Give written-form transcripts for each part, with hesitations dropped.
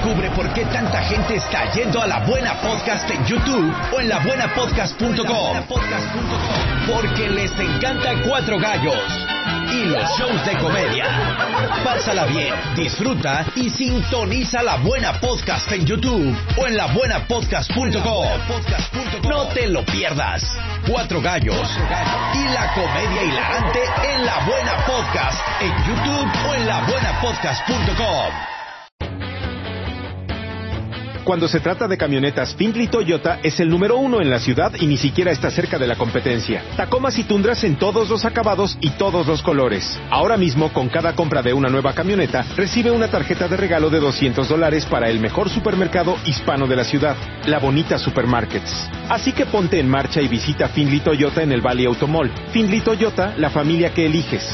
Descubre por qué tanta gente está yendo a La Buena Podcast en YouTube o en labuenapodcast.com. Porque les encanta Cuatro Gallos y los shows de comedia. Pásala bien, disfruta y sintoniza La Buena Podcast en YouTube o en labuenapodcast.com. No te lo pierdas. Cuatro Gallos y la comedia hilarante en La Buena Podcast en YouTube o en labuenapodcast.com. Cuando se trata de camionetas, Findlay Toyota es el número 1 en la ciudad y ni siquiera está cerca de la competencia. Tacomas y Tundras en todos los acabados y todos los colores. Ahora mismo, con cada compra de una nueva camioneta, recibe una tarjeta de regalo de $200 para el mejor supermercado hispano de la ciudad, La Bonita Supermarkets. Así que ponte en marcha y visita Findlay Toyota en el Valley Automall. Findlay Toyota, la familia que eliges.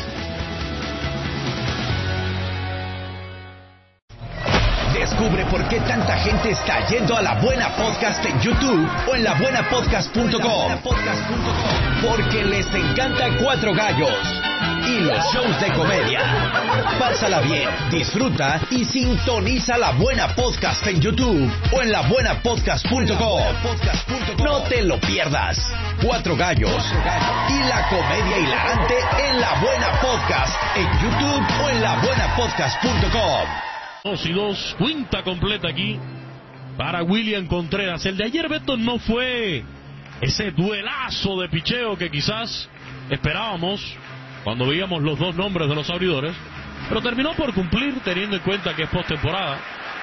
Descubre por qué tanta gente está yendo a La Buena Podcast en YouTube o en labuenapodcast.com. Porque les encanta Cuatro Gallos y los shows de comedia. Pásala bien, disfruta y sintoniza La Buena Podcast en YouTube o en labuenapodcast.com. No te lo pierdas. Cuatro Gallos y la comedia hilarante en La Buena Podcast en YouTube o en labuenapodcast.com. 2-2, cuenta completa aquí para William Contreras. El de ayer, Beto, no fue ese duelazo de picheo que quizás esperábamos cuando veíamos los dos nombres de los abridores, pero terminó por cumplir, teniendo en cuenta que es postemporada.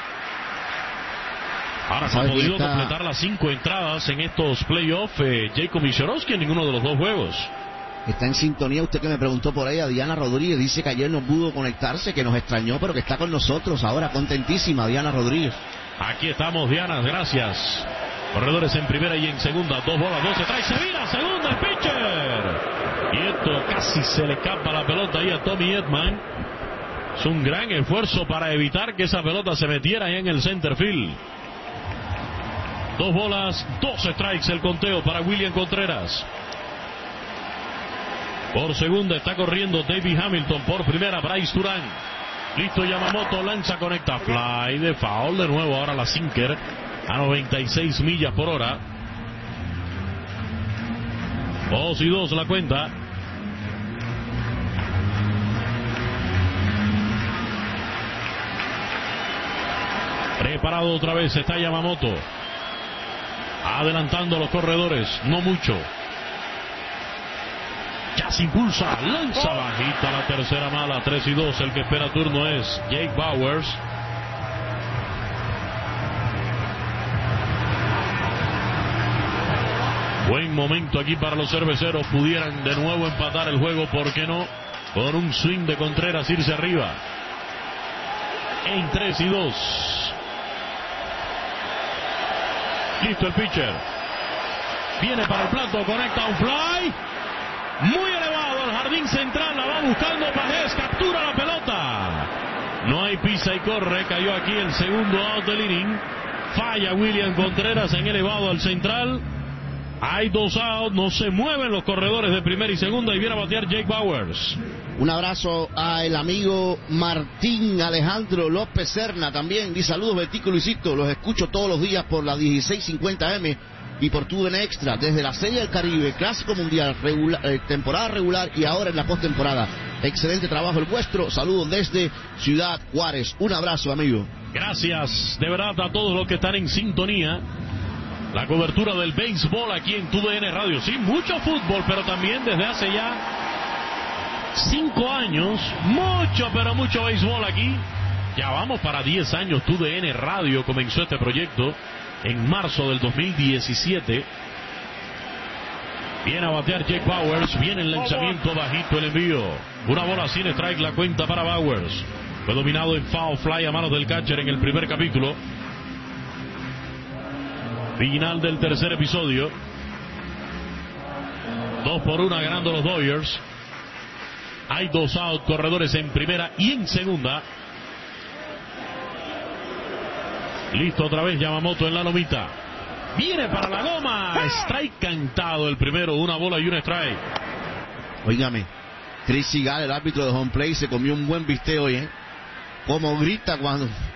Ahora se ha podido completar las 5 entradas en estos playoffs. Jacob Mishorowski en ninguno de los dos juegos. Está en sintonía, usted que me preguntó por ahí, a Diana Rodríguez, dice que ayer no pudo conectarse, que nos extrañó, pero que está con nosotros ahora, contentísima, Diana Rodríguez. Aquí estamos, Diana, gracias. Corredores en primera y en segunda, 2 bolas, 2 strikes, se vira, segunda, el pitcher. Y esto casi se le escapa la pelota ahí a Tommy Edman. Es un gran esfuerzo para evitar que esa pelota se metiera ahí en el center field. 2 bolas, 2 strikes el conteo para William Contreras. Por segunda está corriendo David Hamilton. Por primera, Bryce Durán. Listo, Yamamoto, lanza, conecta, fly de foul. De nuevo ahora la sinker a 96 millas por hora. 2-2 la cuenta. Preparado otra vez está Yamamoto. Adelantando a los corredores, no mucho. Ya se impulsa, lanza bajita la tercera mala, 3-2. El que espera turno es Jake Bauers. Buen momento aquí para los cerveceros. Pudieran de nuevo empatar el juego, ¿por qué no? Con un swing de Contreras irse arriba. En 3-2. Listo el pitcher. Viene para el plato, conecta un fly. Muy elevado al jardín central, la va buscando Pajés, captura la pelota. No hay pisa y corre, cayó aquí el segundo out del inning. Falla William Contreras en elevado al central. Hay 2 outs, no se mueven los corredores de primera y segunda y viene a batear Jake Bauers. Un abrazo al amigo Martín Alejandro López Serna también. Dice saludos, Betico Luisito, los escucho todos los días por la 1650M. Y por TUDN Extra, desde la Serie del Caribe, Clásico Mundial, temporada regular y ahora en la postemporada. Excelente trabajo el vuestro. Saludos desde Ciudad Juárez. Un abrazo, amigo. Gracias de verdad a todos los que están en sintonía. La cobertura del béisbol aquí en TUDN Radio. Sí, mucho fútbol, pero también desde hace ya 5 años, mucho, pero mucho béisbol aquí. Ya vamos para 10 años. TUDN Radio comenzó este proyecto en marzo del 2017. Viene a batear Jake Bauers. Viene el lanzamiento bajito, el envío. Una bola sin strike, la cuenta para Bauers. Fue dominado en foul fly a manos del catcher en el primer capítulo. Final del tercer episodio. 2-1 ganando los Dodgers. Hay 2 out, corredores en primera y en segunda. Listo otra vez Yamamoto en la lomita. Viene para la goma. Strike cantado el primero. 1 bola y 1 strike. Óigame, Chris Seagal, el árbitro de home play, se comió un buen bistec hoy, ¿eh? Como grita cuando